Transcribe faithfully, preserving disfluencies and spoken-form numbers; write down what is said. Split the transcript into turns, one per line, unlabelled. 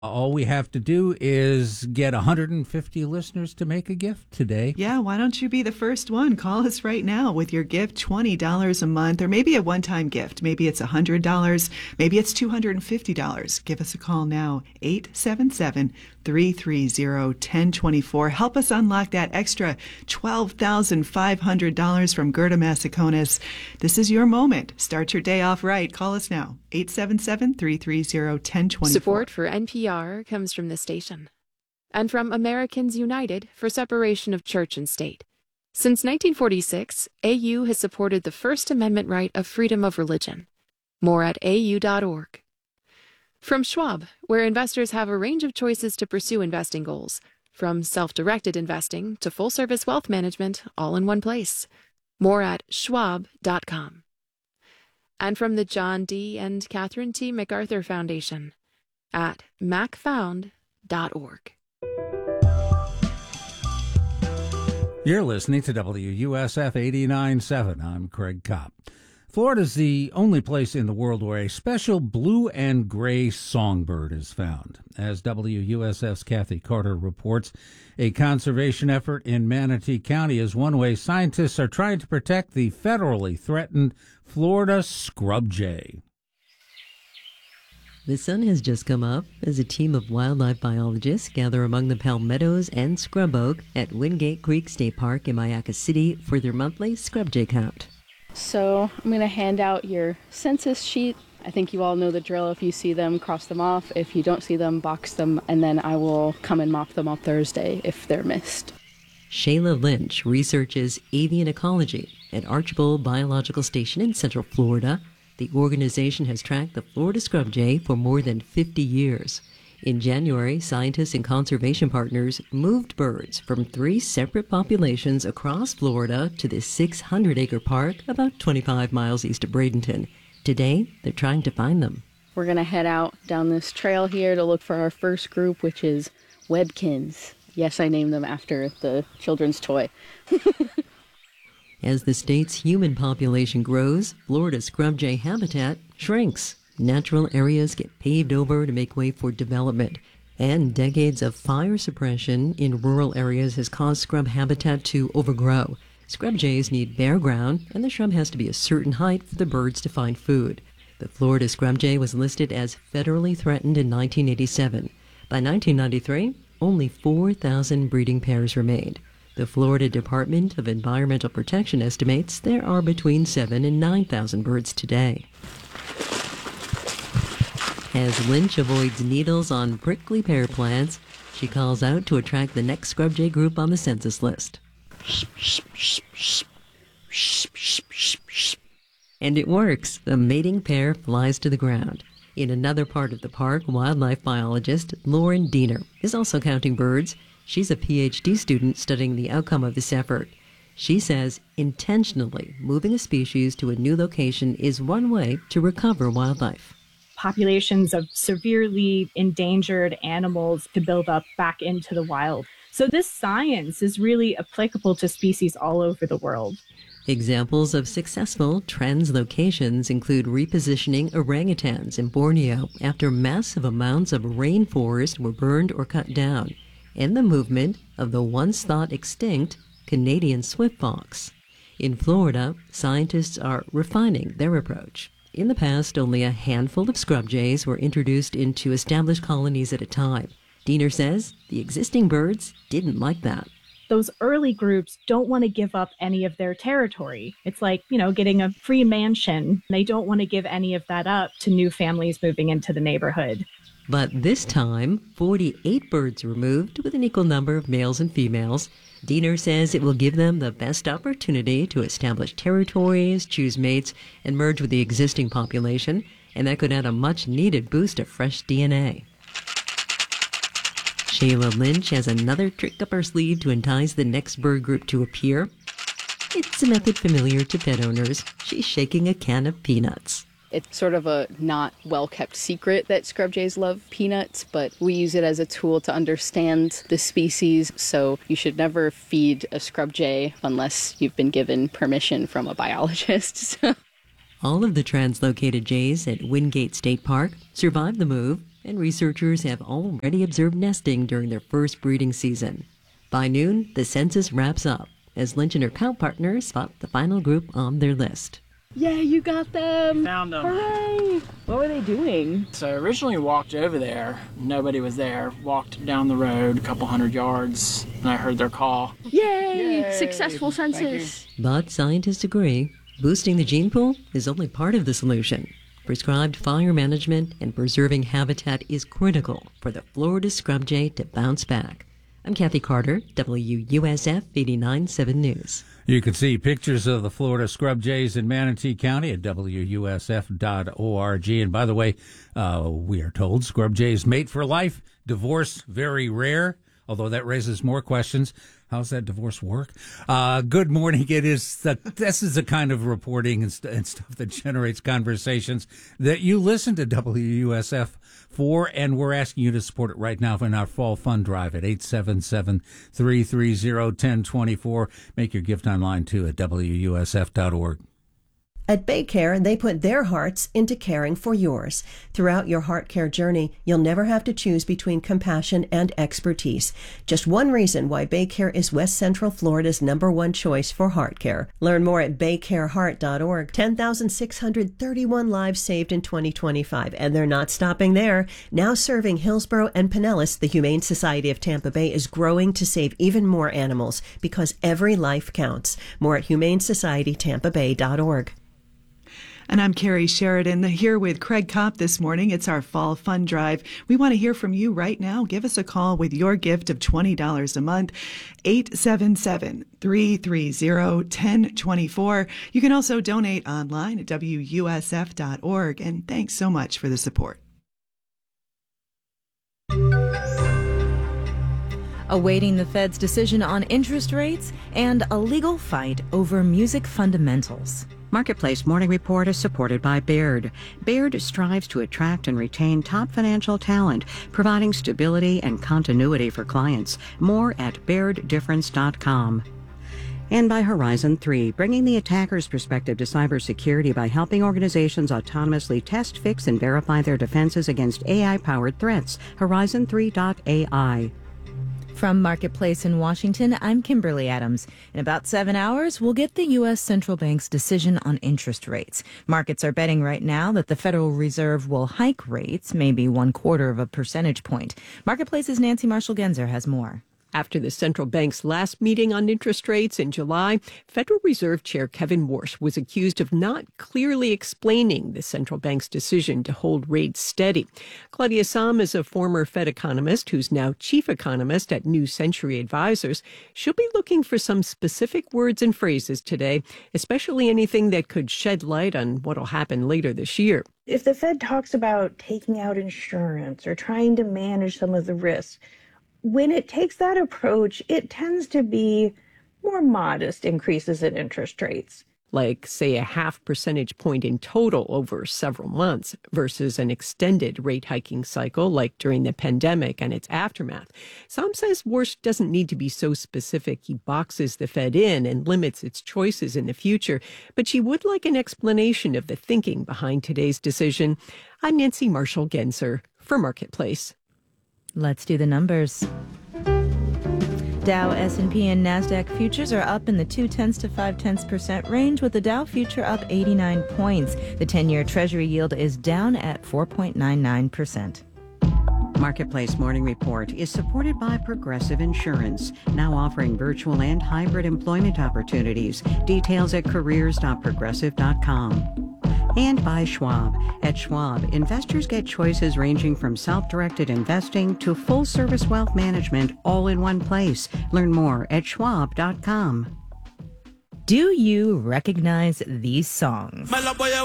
All we have to do is get one hundred fifty listeners to make a gift today.
Yeah, why don't you be the first one? Call us right now with your gift, twenty dollars a month, or maybe a one-time gift. Maybe it's one hundred dollars. Maybe it's two hundred fifty dollars. Give us a call now, eight seven seven, three three zero, one zero two four. Help us unlock that extra twelve thousand five hundred dollars from Gerda Massaconis. This is your moment. Start your day off right. Call us now, eight seven seven, three three zero, one zero two four.
Support for N P R comes from this station and from Americans United for Separation of Church and State. Since nineteen forty-six, A U has supported the First Amendment right of freedom of religion. More at A U dot org. From Schwab, where investors have a range of choices to pursue investing goals, from self-directed investing to full-service wealth management, all in one place. More at schwab dot com. And from the John D. and Catherine T. MacArthur Foundation at mac found dot org.
You're listening to W U S F eighty-nine point seven. I'm Craig Kopp. Florida's the only place in the world where a special blue and gray songbird is found. As W U S F's Kathy Carter reports, a conservation effort in Manatee County is one way scientists are trying to protect the federally threatened Florida scrub jay.
The sun has just come up as a team of wildlife biologists gather among the palmettos and scrub oak at Wingate Creek State Park in Mayaca City for their monthly scrub jay count.
So I'm going to hand out your census sheet. I think you all know the drill. If you see them, cross them off. If you don't see them, box them, and then I will come and mop them on Thursday if they're missed.
Shayla Lynch researches avian ecology at Archbold Biological Station in Central Florida. The organization has tracked the Florida scrub jay for more than fifty years. In January, scientists and conservation partners moved birds from three separate populations across Florida to this six hundred acre park about twenty-five miles east of Bradenton. Today, they're trying to find them.
We're going to head out down this trail here to look for our first group, which is Webkins. Yes, I named them after the children's toy.
As the state's human population grows, Florida's scrub jay habitat shrinks. Natural areas get paved over to make way for development. And decades of fire suppression in rural areas has caused scrub habitat to overgrow. Scrub jays need bare ground, and the shrub has to be a certain height for the birds to find food. The Florida scrub jay was listed as federally threatened in nineteen eighty-seven. By nineteen ninety-three, only four thousand breeding pairs remained. The Florida Department of Environmental Protection estimates there are between seven and nine thousand birds today. As Lynch avoids needles on prickly pear plants, she calls out to attract the next scrub jay group on the census list. And it works. The mating pair flies to the ground. In another part of the park, wildlife biologist Lauren Diener is also counting birds. She's a P H D student studying the outcome of this effort. She says intentionally moving a species to a new location is one way to recover wildlife.
Populations of severely endangered animals to build up back into the wild. So this science is really applicable to species all over the world.
Examples of successful translocations include repositioning orangutans in Borneo after massive amounts of rainforest were burned or cut down, and the movement of the once thought extinct Canadian swift fox. In Florida, scientists are refining their approach. In the past, only a handful of scrub jays were introduced into established colonies at a time. Diener says the existing birds didn't like that.
Those early groups don't want to give up any of their territory. It's like, you know, getting a free mansion. They don't want to give any of that up to new families moving into the neighborhood.
But this time, forty-eight birds were moved with an equal number of males and females. Diener says it will give them the best opportunity to establish territories, choose mates, and merge with the existing population, and that could add a much-needed boost of fresh D N A. Shayla Lynch has another trick up her sleeve to entice the next bird group to appear. It's a method familiar to pet owners. She's shaking a can of peanuts.
It's sort of a not well-kept secret that scrub jays love peanuts, but we use it as a tool to understand the species, so you should never feed a scrub jay unless you've been given permission from a biologist.
All of the translocated jays at Wingate State Park survived the move. and researchers have already observed nesting during their first breeding season. By noon, the census wraps up as Lynch and her cow partners spot the final group on their list.
Yeah, you got them.
Found them.
Hooray! What were they doing?
So originally walked over there. Nobody was there. Walked down the road a couple hundred yards, and I heard their call.
Yay!
Yay.
Successful census.
But scientists agree, boosting the gene pool is only part of the solution. Prescribed fire management and preserving habitat is critical for the Florida scrub jay to bounce back. I'm Kathy Carter, W U S F eighty-nine point seven News.
You can see pictures of the Florida scrub jays in Manatee County at W U S F dot org. And by the way, uh, we are told scrub jays mate for life, divorce very rare, although that raises more questions. How's that divorce work? Uh, good morning. It is the, this is the kind of reporting and, st- and stuff that generates conversations that you listen to W U S F for, and we're asking you to support it right now in our fall fund drive at eight seven seven, three three zero, one zero two four. Make your gift online too at W U S F dot org.
At Baycare, they put their hearts into caring for yours. Throughout your heart care journey, you'll never have to choose between compassion and expertise. Just one reason why Baycare is West Central Florida's number one choice for heart care. Learn more at baycare heart dot org. ten thousand six hundred thirty-one lives saved in twenty twenty-five, and they're not stopping there. Now serving Hillsborough and Pinellas, the Humane Society of Tampa Bay is growing to save even more animals because every life counts. More at humane society tampa bay dot org.
And I'm Carrie Sheridan here with Craig Kopp this morning. It's our fall fund drive. We want to hear from you right now. Give us a call with your gift of twenty dollars a month, eight seven seven, three three zero, one zero two four. You can also donate online at W U S F dot org. And thanks so much for the support.
Awaiting the Fed's decision on interest rates and a legal fight over music fundamentals.
Marketplace Morning Report is supported by Baird. Baird strives to attract and retain top financial talent, providing stability and continuity for clients. More at baird difference dot com. And by Horizon three, bringing the attacker's perspective to cybersecurity by helping organizations autonomously test, fix, and verify their defenses against A I-powered threats. horizon three dot A I.
From Marketplace in Washington, I'm Kimberly Adams. In about seven hours, we'll get the U S Central Bank's decision on interest rates. Markets are betting right now that the Federal Reserve will hike rates, maybe one quarter of a percentage point. Marketplace's Nancy Marshall-Genzer has more.
After the central bank's last meeting on interest rates in July, Federal Reserve Chair Kevin Warsh was accused of not clearly explaining the central bank's decision to hold rates steady. Claudia Sahm is a former Fed economist who's now chief economist at New Century Advisors. She'll be looking for some specific words and phrases today, especially anything that could shed light on what'll happen later this year.
If the Fed talks about taking out insurance or trying to manage some of the risks, when it takes that approach, it tends to be more modest increases in interest rates.
Like, say, a half percentage point in total over several months versus an extended rate hiking cycle like during the pandemic and its aftermath. Sam says Warsh doesn't need to be so specific he boxes the Fed in and limits its choices in the future, but she would like an explanation of the thinking behind today's decision. I'm Nancy Marshall-Genzer for Marketplace.
Let's do the numbers. Dow, S and P, and NASDAQ futures are up in the two tenths to five tenths percent range, with the Dow future up eighty-nine points. The ten-year Treasury yield is down at four point nine nine percent.
Marketplace Morning Report is supported by Progressive Insurance, now offering virtual and hybrid employment opportunities. Details at careers dot progressive dot com. And by Schwab. At Schwab, investors get choices ranging from self-directed investing to full-service wealth management all in one place. Learn more at schwab dot com.
Do you recognize these songs?